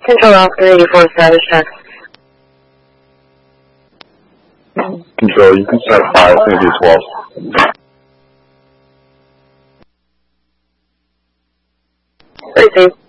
Control Oscar 84 status check. Control, you can set 5, maybe 12. Received.